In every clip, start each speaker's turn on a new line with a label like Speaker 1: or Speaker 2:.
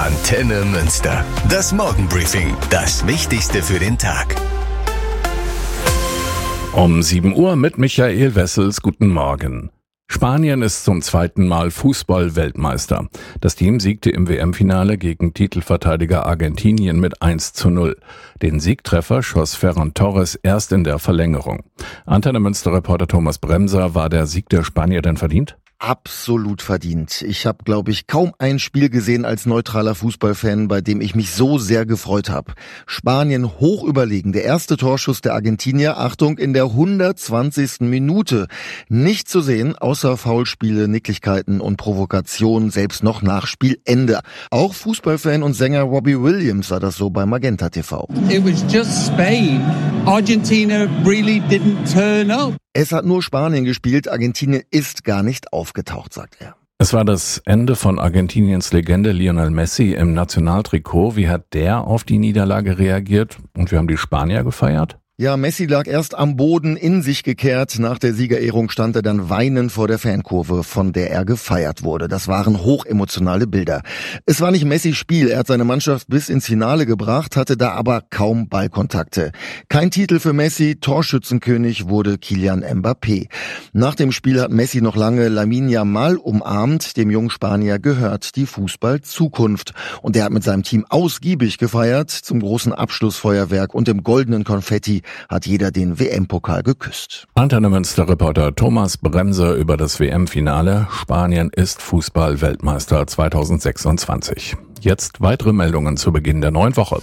Speaker 1: Antenne Münster. Das Morgenbriefing. Das Wichtigste für den Tag.
Speaker 2: Um 7 Uhr mit Michael Wessels. Guten Morgen. Spanien ist zum zweiten Mal Fußball-Weltmeister. Das Team siegte im WM-Finale gegen Titelverteidiger Argentinien mit 1:0. Den Siegtreffer schoss Ferran Torres erst in der Verlängerung. Antenne Münster-Reporter Thomas Bremser, war der Sieg der Spanier denn verdient?
Speaker 3: Absolut verdient. Ich habe, glaube ich, kaum ein Spiel gesehen als neutraler Fußballfan, bei dem ich mich so sehr gefreut habe. Spanien hoch überlegen. Der erste Torschuss der Argentinier, Achtung, in der 120. Minute. Nicht zu sehen, außer Foulspiele, Nicklichkeiten und Provokationen, selbst noch nach Spielende. Auch Fußballfan und Sänger Robbie Williams sah das so bei Magenta TV.
Speaker 4: It was just Spain. Argentina really didn't turn up.
Speaker 3: Es hat nur Spanien gespielt, Argentinien ist gar nicht aufgetaucht, sagt er.
Speaker 2: Es war das Ende von Argentiniens Legende Lionel Messi im Nationaltrikot. Wie hat der auf die Niederlage reagiert? Und wie haben die Spanier gefeiert?
Speaker 3: Ja, Messi lag erst am Boden, in sich gekehrt. Nach der Siegerehrung stand er dann weinend vor der Fankurve, von der er gefeiert wurde. Das waren hochemotionale Bilder. Es war nicht Messis Spiel. Er hat seine Mannschaft bis ins Finale gebracht, hatte da aber kaum Ballkontakte. Kein Titel für Messi. Torschützenkönig wurde Kylian Mbappé. Nach dem Spiel hat Messi noch lange Lamine Yamal umarmt. Dem jungen Spanier gehört die Fußball-Zukunft. Und er hat mit seinem Team ausgiebig gefeiert. Zum großen Abschlussfeuerwerk und dem goldenen Konfetti hat jeder den WM-Pokal geküsst.
Speaker 2: Antenne Münster-Reporter Thomas Bremser über das WM-Finale. Spanien ist Fußball-Weltmeister 2026. Jetzt weitere Meldungen zu Beginn der neuen Woche.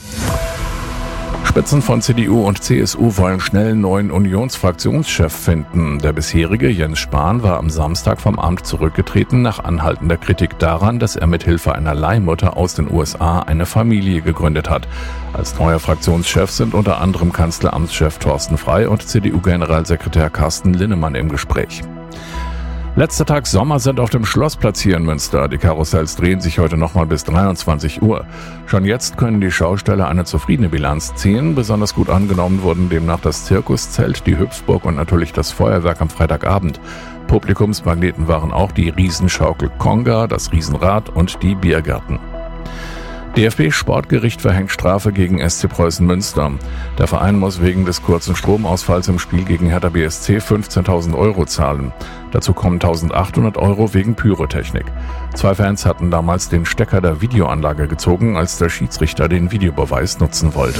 Speaker 2: Spitzen von CDU und CSU wollen schnell einen neuen Unionsfraktionschef finden. Der bisherige Jens Spahn war am Samstag vom Amt zurückgetreten nach anhaltender Kritik daran, dass er mit Hilfe einer Leihmutter aus den USA eine Familie gegründet hat. Als neuer Fraktionschef sind unter anderem Kanzleramtschef Thorsten Frey und CDU-Generalsekretär Carsten Linnemann im Gespräch. Letzter Tag Sommer sind auf dem Schlossplatz hier in Münster. Die Karussells drehen sich heute nochmal bis 23 Uhr. Schon jetzt können die Schausteller eine zufriedene Bilanz ziehen. Besonders gut angenommen wurden demnach das Zirkuszelt, die Hüpfburg und natürlich das Feuerwerk am Freitagabend. Publikumsmagneten waren auch die Riesenschaukel Konga, das Riesenrad und die Biergärten. DFB-Sportgericht verhängt Strafe gegen SC Preußen Münster. Der Verein muss wegen des kurzen Stromausfalls im Spiel gegen Hertha BSC 15.000 € zahlen. Dazu kommen 1.800 € wegen Pyrotechnik. 2 Fans hatten damals den Stecker der Videoanlage gezogen, als der Schiedsrichter den Videobeweis nutzen wollte.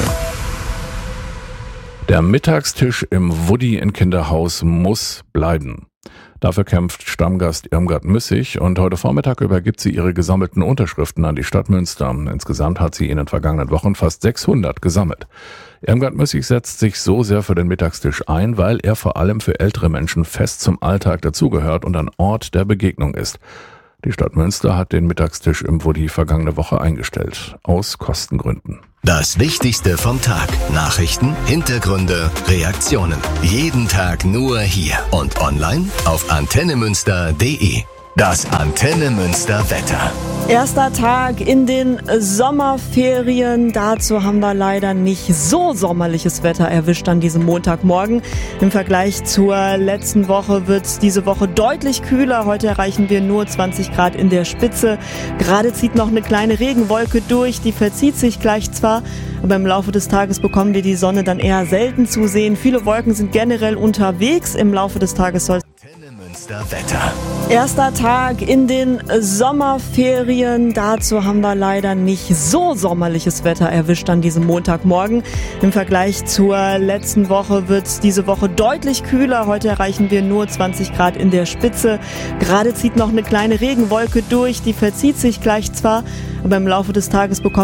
Speaker 2: Der Mittagstisch im Woody in Kinderhaus muss bleiben. Dafür kämpft Stammgast Irmgard Müssig und heute Vormittag übergibt sie ihre gesammelten Unterschriften an die Stadt Münster. Insgesamt hat sie in den vergangenen Wochen fast 600 gesammelt. Irmgard Müssig setzt sich so sehr für den Mittagstisch ein, weil er vor allem für ältere Menschen fest zum Alltag dazugehört und ein Ort der Begegnung ist. Die Stadt Münster hat den Mittagstisch im Woody vergangene Woche eingestellt, aus Kostengründen.
Speaker 1: Das Wichtigste vom Tag. Nachrichten, Hintergründe, Reaktionen. Jeden Tag nur hier und online auf antennemünster.de. Das Antenne Münster Wetter.
Speaker 5: Erster Tag in den Sommerferien. Dazu haben wir leider nicht so sommerliches Wetter erwischt an diesem Montagmorgen. Im Vergleich zur letzten Woche wird es diese Woche deutlich kühler. Heute erreichen wir nur 20 Grad in der Spitze. Gerade zieht noch eine kleine Regenwolke durch. Die verzieht sich gleich zwar, aber im Laufe des Tages bekommen wir die Sonne dann eher selten zu sehen. Viele Wolken sind generell unterwegs. Im Laufe des Tages soll
Speaker 1: Wetter.
Speaker 5: Erster Tag in den Sommerferien. Dazu haben wir leider nicht so sommerliches Wetter erwischt an diesem Montagmorgen. Im Vergleich zur letzten Woche wird es diese Woche deutlich kühler. Heute erreichen wir nur 20 Grad in der Spitze. Gerade zieht noch eine kleine Regenwolke durch. Die verzieht sich gleich zwar, aber im Laufe des Tages bekommen